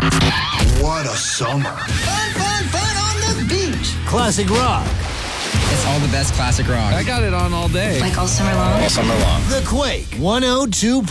What a summer. Fun, fun, fun on the beach. Classic rock. It's all the best classic rock. I got it on all day. Like all summer long? All summer long. The Quake 102.